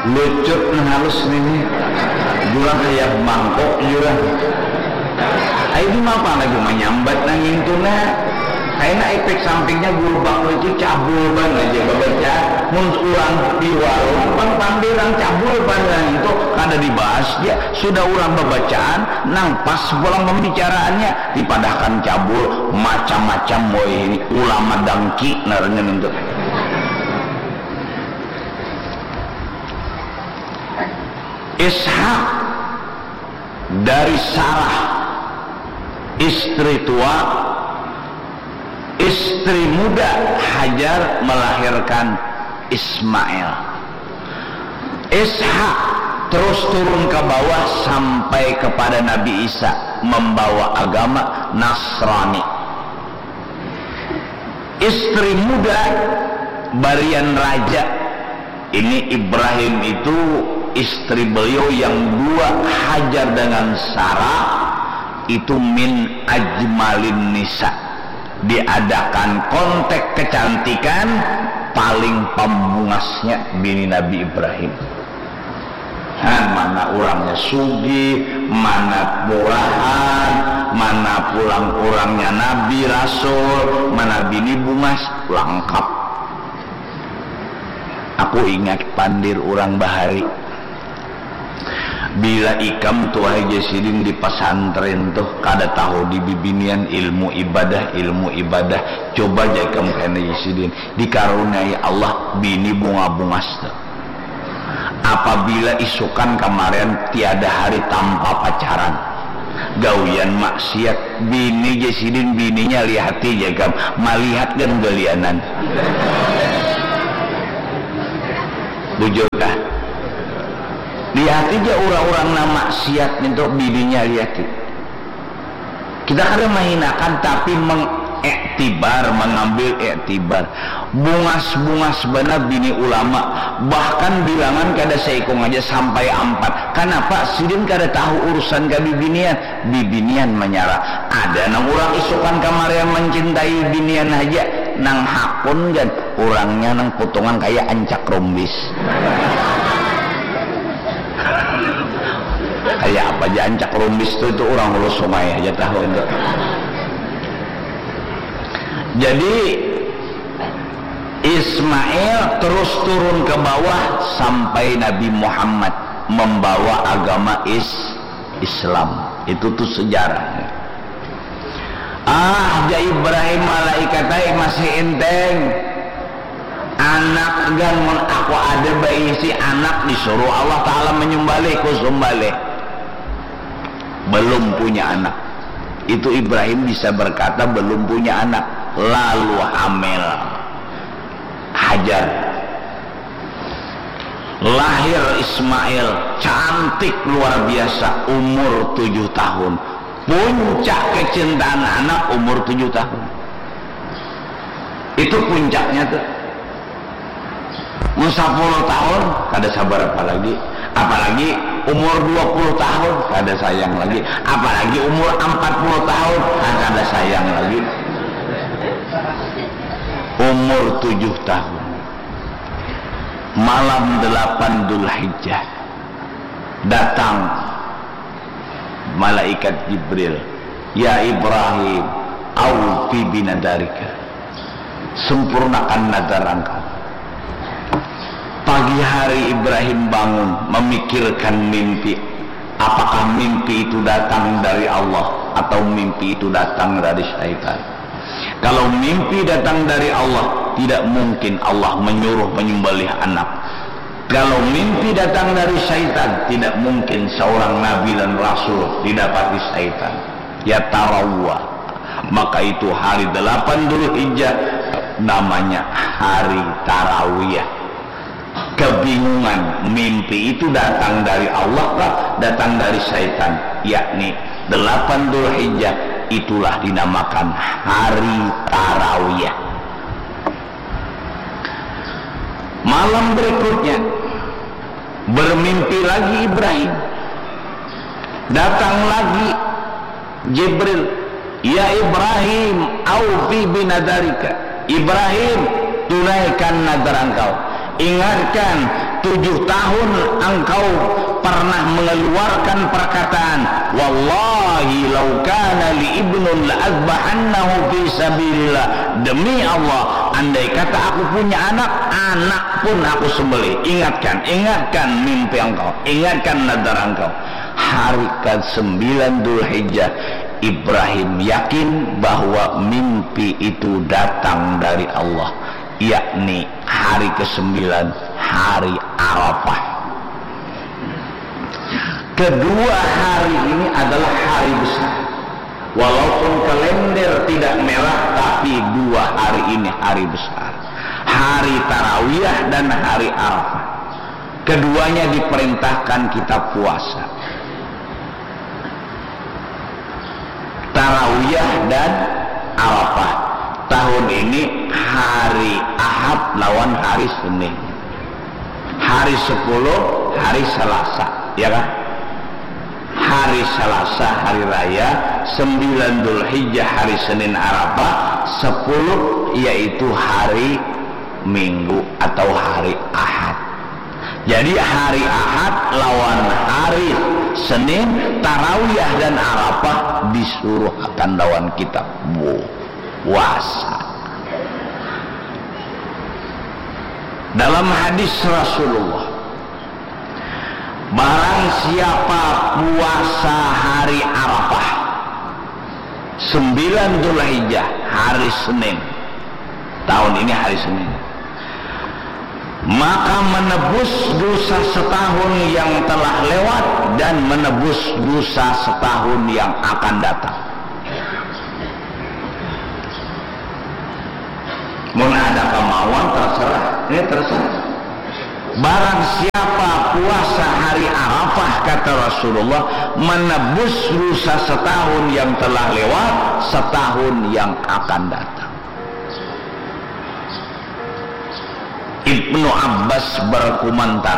lucut halus nih jurang kayak mangkok jurang ayo di apa lagi menyambat nangin tuna kayaknya efek sampingnya guru bakal itu cabul banget aja baca mun urang di warung pandirang cabul banget itu kada dibahas dia sudah urang babacaan nang pas pulang pembicaraannya dipadahkan cabul macam-macam moy ini ulama dangki narengen itu Ishak dari Sarah istri tua istri muda Hajar melahirkan Ismail. Ishak terus turun ke bawah sampai kepada Nabi Isa membawa agama Nasrani. Istri muda barian raja ini Ibrahim itu istri beliau yang dua Hajar dengan Sarah itu min ajmalin nisa, diadakan kontek kecantikan paling pembungasnya bini Nabi Ibrahim. Mana orangnya sugi, mana murahan, mana pulang orangnya Nabi Rasul, mana bini bungas, lengkap. Aku ingat pandir orang bahari bila ikam tuh aja sidin di pesantren tuh kada tahu di bibinian ilmu ibadah coba aja ikam kena sidin dikaruniai Allah bini bunga-bungas tuh apabila isukan kemarin tiada hari tanpa pacaran gawian maksiat bini jasidin bininya lihati jagam malihat kan galianan bujur kah lihat aja orang-orang nama maksiat untuk bininya lihat kita kadang menghinakan tapi mengambil iktibar bungas benar bini ulama bahkan bilangan kada seikung aja sampai 4 kenapa sidin kada tahu urusan ke bibinian menyala ada nang orang isukan kamar yang mencintai binian aja nang hakun kan orangnya nang potongan kayak ancak rombis kayak apa aja ancak rombis itu orang Hulu Sungai aja tahu itu. Jadi Ismail terus turun ke bawah sampai Nabi Muhammad membawa agama Islam. Itu tuh sejarahnya. Ja Ibrahim malaikatnya masih enteng. Anak gan aku ada bayi si anak disuruh Allah Ta'ala menyembelih ku sembelih. Belum punya anak. Itu Ibrahim bisa berkata belum punya anak. Lalu hamil Hajar. Lahir Ismail, cantik luar biasa, umur 7 tahun. Puncak kecintaan anak umur 7 tahun. Itu puncaknya tuh. Mau 10 tahun kada sabar apalagi umur 20 tahun kada sayang lagi, apalagi umur 40 tahun kada sayang lagi. Umur 7 tahun malam 8 Dzulhijjah datang malaikat Jibril, ya Ibrahim aufi binadarika, sempurnakan nazar engkau. Pagi hari Ibrahim bangun memikirkan mimpi. Apakah mimpi itu datang dari Allah atau mimpi itu datang dari syaitan? Kalau mimpi datang dari Allah, tidak mungkin Allah menyuruh menyembelih anak. Kalau mimpi datang dari syaitan, tidak mungkin seorang nabi dan rasul didapati syaitan. Ya tarawwa. Maka itu hari 8 Dzulhijjah namanya hari tarawiyah. Kebingungan mimpi itu datang dari Allah kah datang dari syaitan, yakni 8 Dzulhijjah itulah dinamakan hari tarawiyah. Malam berikutnya bermimpi lagi Ibrahim, datang lagi Jibril, ya Ibrahim aufi binadarika, Ibrahim tunaikan nazar engkau. Ingatkan 7 tahun engkau pernah mengeluarkan perkataan, wallahi law kana li ibnun la azbahannahu fi sabilillah, demi Allah andai kata aku punya anak pun aku sembelih. Ingatkan mimpi engkau, ingatkan nadar engkau. Hari ke-9 Dzulhijjah, Ibrahim yakin bahwa mimpi itu datang dari Allah, yakni hari ke-9, hari Arafah. Kedua hari ini adalah hari besar. Walaupun kalender tidak merah, tapi 2 hari ini hari besar. Hari Tarawiyah dan hari Arafah. Keduanya diperintahkan kita puasa. Tarawiyah dan Arafah. Tahun ini hari Ahad lawan hari Senin. Hari 10 hari Selasa, ya kan? Hari Selasa hari raya, 9 Dzulhijjah hari Senin Arafah, 10 yaitu hari Minggu atau hari Ahad. Jadi hari Ahad lawan hari Senin, Tarawiyah dan Arafah disuruh akan lawan kita puasa. Dalam hadis Rasulullah, barang siapa puasa hari Arafah 9 Dzulhijjah hari Senin, tahun ini hari Senin, maka menebus dosa setahun yang telah lewat dan menebus dosa setahun yang akan datang. Mun ada kemauan terserah, ini terserah. Barang siapa puasa hari Arafah, kata Rasulullah, menebus dosa setahun yang telah lewat, setahun yang akan datang. Ibnu Abbas berkomentar,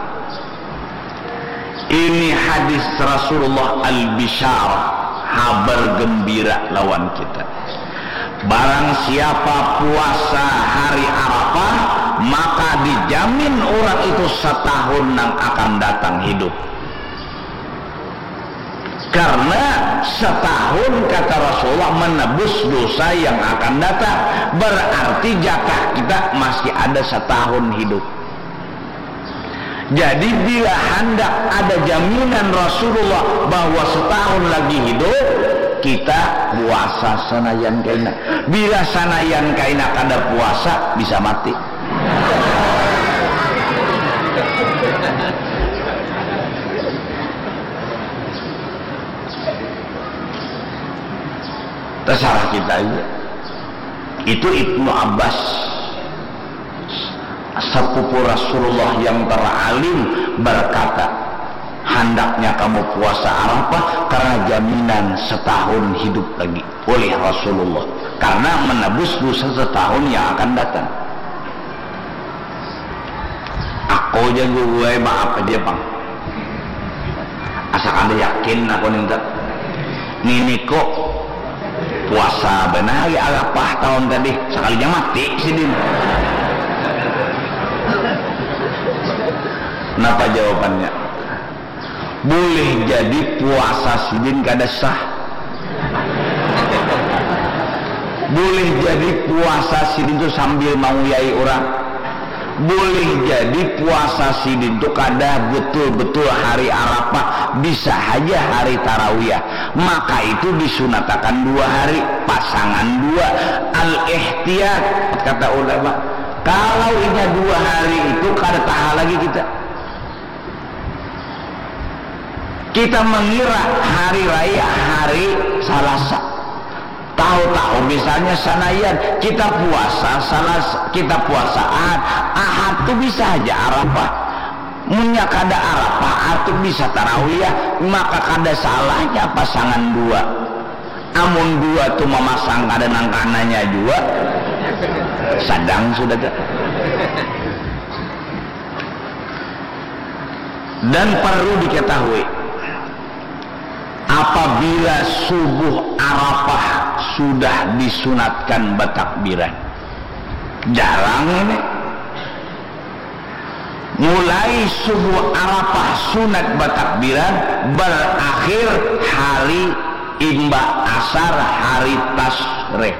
ini hadis Rasulullah al-Bisyarah, kabar gembira lawan kita. Barang siapa puasa hari Arafah, maka dijamin orang itu setahun yang akan datang hidup. Karena setahun, kata Rasulullah, menebus dosa yang akan datang. Berarti jatah kita masih ada setahun hidup. Jadi bila hendak ada jaminan Rasulullah bahwa setahun lagi hidup, kita puasa sanayan kaina. Bila sanayan kaina kada puasa, bisa mati. Terserah kita aja. Itu Ibnu Abbas, sepupu Rasulullah yang teralim, berkata, hendaknya kamu puasa Arafah karena jaminan setahun hidup lagi oleh Rasulullah, karena menebus dosa setahun yang akan datang. Aku jago gue maaf aja bang, asal anda yakin aku minta ini kok puasa benar ya Arafah tahun tadi sekalinya mati sidin. Kenapa jawabannya? Boleh jadi puasa sidin kada sah. Boleh jadi puasa sidin itu sambil menguyai orang. Boleh jadi puasa sidin itu kada betul-betul hari Arafah, bisa saja hari Tarawiyah. Maka itu disunatakan 2 hari, pasangan 2, al-ihtiyat, kata ulama. Kalau ini 2 hari itu kada tahan lagi kita. Kita mengira hari raya hari Selasa, tahu-tahu misalnya sanayan kita puasa Selasa, kita puasa Ahad tuh bisa aja Arafah. Munya kada Arafah atau bisa Tarawiyah, maka kada salahnya pasangan 2. Amun 2 tuh memasang kada nang kanannya juga, sadang sudah tak. Dan perlu diketahui, apabila subuh Arafah sudah disunatkan bertakbiran, jarang ini mulai subuh Arafah sunat bertakbiran, berakhir hari imba asar hari tasrih.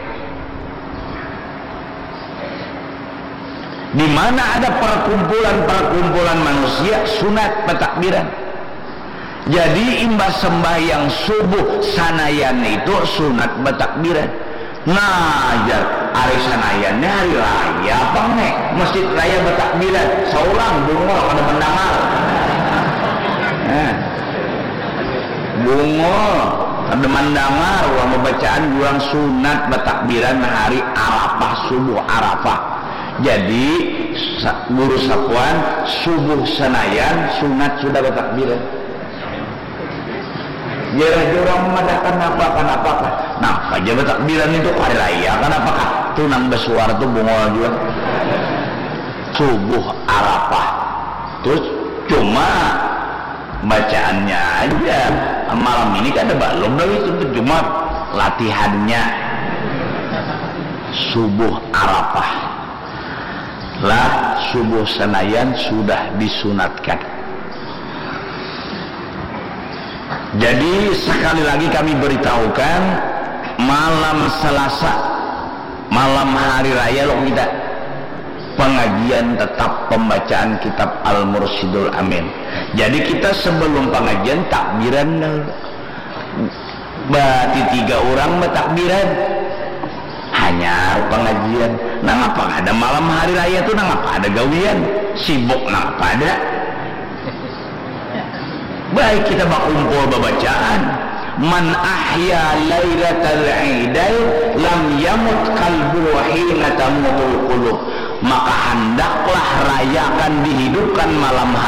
Di mana ada perkumpulan manusia sunat bertakbiran. Jadi imbas sembahyang subuh sanayan itu sunat bertakbiran. Nah, hari sanayannya hari raya apa nih? Masjid raya bertakbiran. Seorang bunga pada mendengar. Bunga pada mendengar uang bacaan uang sunat bertakbiran hari Arafah subuh Arafah. Jadi guru sapuan subuh senayan sunat sudah bertakbiran. Jarah orang mengadakan apa. Nah, aja bertakbiran itu hari raya. Kenapa? Tunang bersuara itu bungol juga. Subuh Arafah. Terus cuma bacaannya aja. Malam ini kan ada balom lagi itu cuma latihannya. Subuh Arafah. Lah subuh senayan sudah disunatkan. Jadi sekali lagi kami beritahukan malam Selasa, malam hari raya loh kita pengajian tetap pembacaan kitab Al-Mursyidul Amin. Jadi kita sebelum pengajian takbiran berarti 3 orang bertakbiran hanya pengajian. Nah ngapa ada malam hari raya tuh, nah ngapa ada gawian sibuk, nah ngapa ada. Baik kita berkumpul bacaan. Man ahya lailatal idai lam yamut qalbuhu hina tamutul qulub. Maka hendaklah rayakan dihidupkan malam hari